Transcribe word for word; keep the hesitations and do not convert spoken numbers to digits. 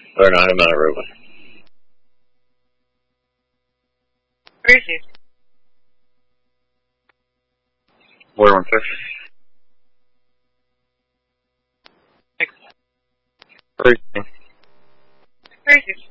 Or not, I'm not a robot. Where is he? Where one fish? Thanks. Where is he? Where is he?